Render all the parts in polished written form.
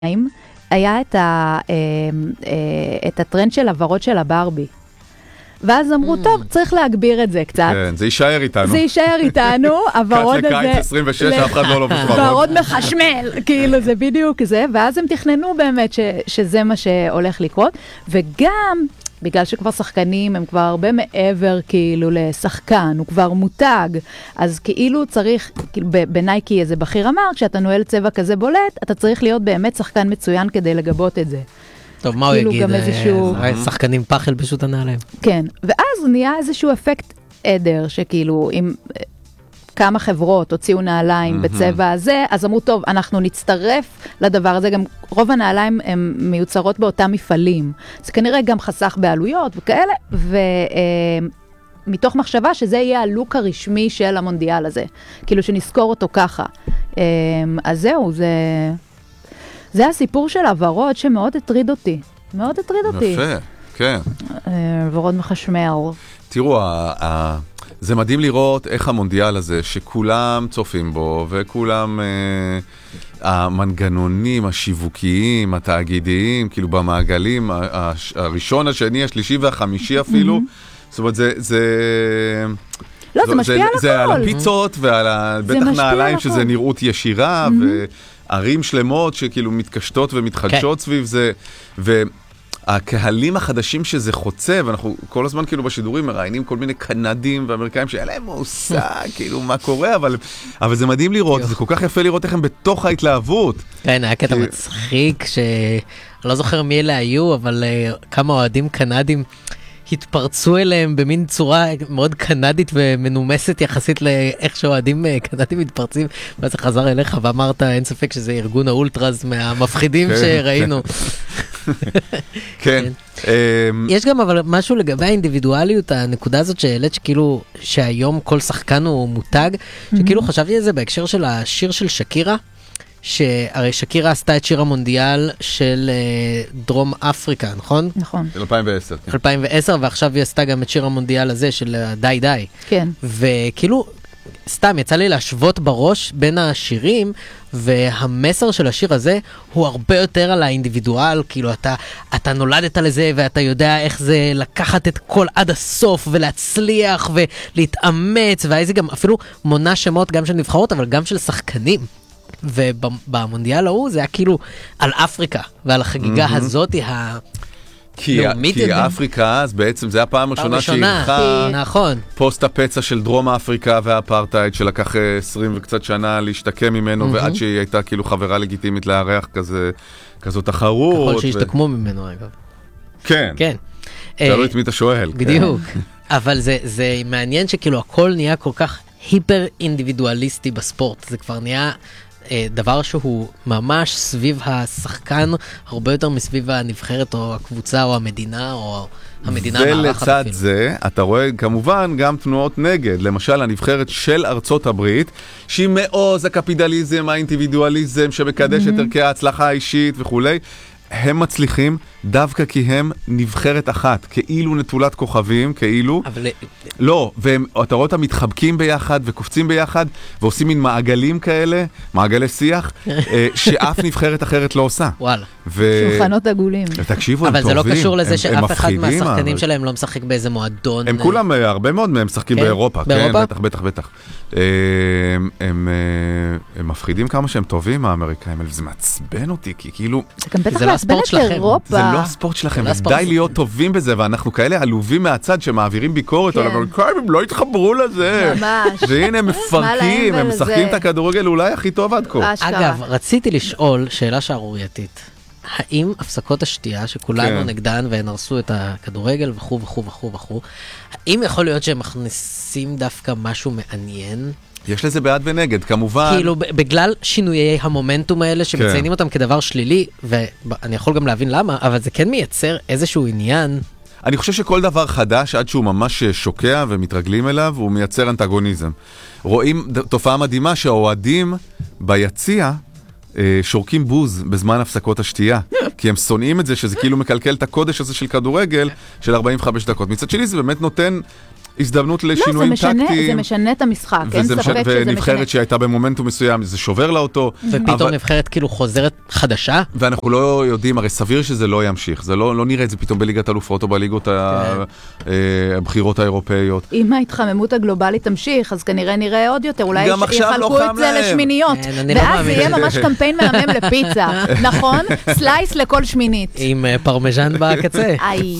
היה את הטרנד של הוורוד של הברבי. ואז אמרו, טוב, צריך להגביר את זה קצת. כן, זה יישאר איתנו. זה יישאר איתנו, הוורוד הזה... קץ לקיץ 26, אף אחד לא לובש ורוד. ורוד מחשמל, כאילו זה בדיוק זה, ואז הם תכננו באמת שזה מה שהולך לקרות, וגם... בגלל שכבר שחקנים הם כבר הרבה מעבר כאילו לשחקן, הוא כבר מותג, אז כאילו צריך, כאילו בנייקי איזה בכיר אמר, כשאתה נועל צבע כזה בולט, אתה צריך להיות באמת שחקן מצוין כדי לגבות את זה. טוב, מה הוא יגיד? שחקנים פחל פשוט ענה להם. כן, ואז נהיה איזשהו אפקט עדר, שכאילו אם... כמה חברות הוציאו נעליים בצבע הזה, אז אמרו, טוב, אנחנו נצטרף לדבר הזה, גם רוב הנעליים הן מיוצרות באותם מפעלים. זה כנראה גם חסך בעלויות וכאלה, ומתוך מחשבה שזה יהיה הלוק הרשמי של המונדיאל הזה. כאילו שנזכור אותו ככה. אז זהו, זה הסיפור של הוורוד שמאוד הטריד אותי. מאוד הטריד אותי. יפה, כן. ורוד מחשמל. תראו, זה מדהים לראות איך המונדיאל הזה, שכולם צופים בו, וכולם המנגנונים השיווקיים, התאגידיים, כאילו במעגלים, הראשון, השני, השלישי והחמישי אפילו, זאת אומרת, לא, זה משפיע על הכל. זה על הפיצות ועל בטח נעליים שזה נראות ישירה, וערים שלמות שכאילו מתקשטות ומתחדשות סביב זה, הקהלים החדשים שזה חוצה, ואנחנו כל הזמן כאילו בשידורים מראיינים כל מיני קנדים ואמריקאים שאין להם מושג, כאילו מה קורה, אבל זה מדהים לראות, זה כל כך יפה לראות איך הם בתוך ההתלהבות. כן, היה קטע מצחיק, שאני לא זוכר מי אלה היו, אבל כמה אוהדים קנדים התפרצו אליהם במין צורה מאוד קנדית ומנומסת יחסית לאיך שאוהדים קנדים מתפרצים, ואז חזר אליך ואמרת, אין ספק שזה ארגון האולטרס מהמפחידים שראינו. כן. יש גם אבל משהו לגבי האינדיבידואליות, הנקודה הזאת שהעלית שכאילו שהיום כל שחקן הוא מותג, שכאילו חשבתי על זה בהקשר של השיר של שקירה, שהרי שקירה עשתה את שיר המונדיאל של דרום אפריקה, נכון? נכון. 2010. 2010, ועכשיו היא עשתה גם את שיר המונדיאל הזה של די די. כן. וכאילו, סתם יצא לי להשוות בראש בין השירים, והמסר של השיר הזה הוא הרבה יותר על האינדיבידואל, כאילו אתה נולדת לזה ואתה יודע איך זה לקחת את כל עד הסוף ולהצליח ולהתאמץ, ואיזה גם אפילו מונה שמות גם של נבחרות אבל גם של שחקנים. ובמונדיאל ההוא זה היה כאילו על אפריקה ועל החגיגה הזאת כי אפריקה, אז בעצם זה הפעם הראשונה שהיא נכון. פוסט הפצע של דרום אפריקה והאפרטייד שלקח 20 וקצת שנה להשתקם ממנו, ועד שהיא הייתה כאילו חברה לגיטימית לארח כזאת תחרות. ככל שהשתקמו ממנו אגב. כן. כן. תלוי את מי אתה שואל. בדיוק. אבל זה מעניין שכאילו הכל נהיה כל כך היפר אינדיבידואליסטי בספורט. זה כבר נהיה דבר שהוא ממש סביב השחקן, הרבה יותר מסביב הנבחרת או הקבוצה או המדינה או המדינה המארחת. ולצד זה, אתה רואה כמובן גם תנועות נגד, למשל הנבחרת של ארצות הברית, שהיא מעוז הקפיטליזם, האינדיבידואליזם, שמקדש את ערכי ההצלחה האישית וכולי, הם מצליחים דווקא כי הם נבחרת אחת, כאילו נטולת כוכבים, כאילו. אבל לא, ואתה רואה אותם מתחבקים ביחד וקופצים ביחד, ועושים מין מעגלים כאלה, מעגלי שיח, שאף נבחרת אחרת לא עושה. וואלה. שולחנות עגולים. תקשיבו, הם טובים. אבל זה לא קשור לזה שאף אחד מהשחקנים שלהם לא משחק באיזה מועדון. הם כולם, הרבה מאוד מהם משחקים באירופה. באירופה? כן, בטח. הם מפחידים כמה שהם טובים, האמריקאים, זה מעצבן אותי, כי כאילו... זה גם בטח מעצבן את אירופה. זה לא הספורט שלכם, די להיות טובים בזה, ואנחנו כאלה עלובים מהצד שמעבירים ביקורת, אבל האמריקאים הם לא התחברו לזה. ממש. והנה הם מפרקים, הם משחקים את הכדורגל אולי הכי טוב עד כה. אגב, רציתי לשאול שאלה שערורייתית. האם הפסקות השתייה שכולנו נגדן והן הרסו את הכדורגל וכו', האם יכול להיות שהם מכניסים דווקא משהו מעניין? יש לזה בעד ונגד, כמובן. כאילו, בגלל שינויי המומנטום האלה שמציינים אותם כדבר שלילי, ואני יכול גם להבין למה, אבל זה כן מייצר איזשהו עניין. אני חושב שכל דבר חדש, עד שהוא ממש שוקע ומתרגלים אליו, הוא מייצר אנטגוניזם. רואים תופעה מדהימה שהאוהדים ביציע שורקים בוז בזמן הפסקות השתייה, כי הם שונאים את זה שזה כאילו מקלקל את הקודש הזה של כדורגל של 45 דקות. מצד שני זה באמת נותן הזדמנות לא, לשינויים טקטיים. זה משנה את המשחק, אין ספק שזה משנה. ונבחרת שהייתה במומנטום מסוים, זה שובר לה אותו. ופתאום נבחרת כאילו חוזרת חדשה. ואנחנו לא יודעים, הרי סביר שזה לא ימשיך. זה לא נראה את זה פתאום בליגת אלופות או בליגות הבחירות האירופאיות. אם ההתחממות הגלובלית תמשיך, אז כנראה נראה עוד יותר. אולי יחלקו את זה לשמיניות. ואז יהיה ממש קמפיין מהמם לפיצה. נכון? סלייס לכל שמינית. עם פרמז'ן בקצה.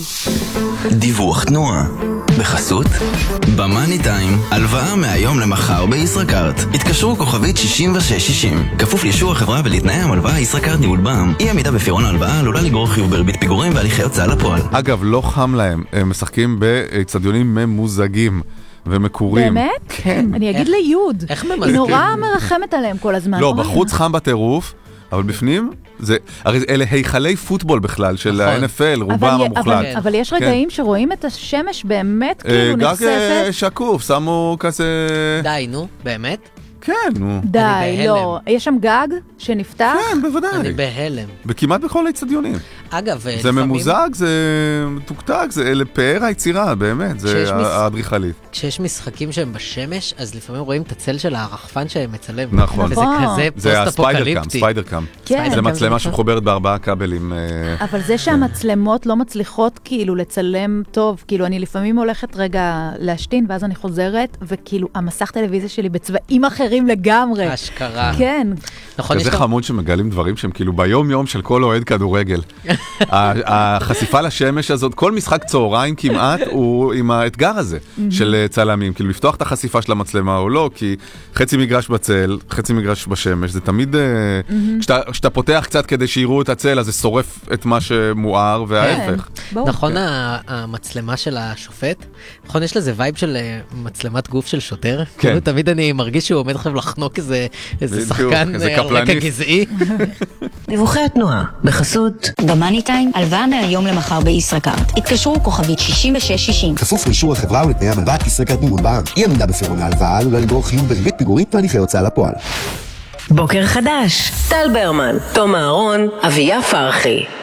דיווח תנועה. בחסות במאני טיים, הלוואה מהיום למחר בישראכרט. התקשרו כוכבית 6660. כפוף לאישור החברה ולתנאי המלוואה. ישראכרט ניהול בע"מ. אי עמידה בפירעון ההלוואה עלולה לגרור חיוב בריבית פיגורים והליכי הוצאה לפועל. אגב, לא חם להם, הם משחקים באצטדיונים ממוזגים ומקורים. באמת? כן. אני אגיד ליוד. איך היא ממזגים? נורא מרחמת עליהם כל הזמן. לא, בחוץ חם בטירוף, אבל בפנים, הרי אלה היכלי פוטבול בכלל, של ה-NFL, רובם המוחלט. אבל יש רגעים שרואים את השמש באמת כאילו נחשפת. גג שקוף, שמו כזה... די, נו, באמת? כן, נו. די, לא. יש שם גג שנפתח? כן, בוודאי. אני בהלם. וכמעט בכל האצטדיונים. אגב, זה לפעמים... ממוזג, זה מתוקתק, זה פאר היצירה, באמת, זה האדריכלית. כשיש משחקים שהם בשמש, אז לפעמים רואים את הצל של הרחפן שהם מצלם. נכון. וזה כזה פוסט-אפוקליפטי. ספיידר קאם. כן. זה מצלמה שמחוברת ב4 כבלים. אבל זה שהמצלמות לא מצליחות כאילו לצלם טוב, כאילו אני לפעמים הולכת רגע להשתין, ואז אני חוזרת, וכאילו המסך טלוויזיה שלי בצבעים אחרים לגמרי. אשכרה. כן. נכון, כזה חמוד שמגלים דברים שהם כאילו ביום יום של כל אוהד כדורגל. החשיפה לשמש הזאת, כל משחק צהריים כמעט הוא עם האתגר הזה של צלמים, כאילו לפתוח את החשיפה של המצלמה או לא, כי חצי מגרש בצל, חצי מגרש בשמש, זה תמיד, כשאתה פותח קצת כדי שיראו את הצל, אז זה שורף את מה שמואר וההפך. נכון, המצלמה של השופט, נכון, יש לזה וייב של מצלמת גוף של שוטר, כאילו תמיד אני מרגיש שהוא עומד עכשיו לחנוק איזה שחקן על רקע גזעי. דיווחי התנועה, בחסות במאני טיים, הלוואה מהיום למחר בישראכרט. התקשרו כוכבית 6660. כפוף לאישור החברה ולתנאי המלוואת ישראכרט ניהול בע"מ. אי עמידה בפירעון ההלוואה עלולה לגרור חיוב בריבית פיגורים והליכי הוצאה לפועל. בוקר חדש, טל ברמן, תום אהרון, אביה פרחי.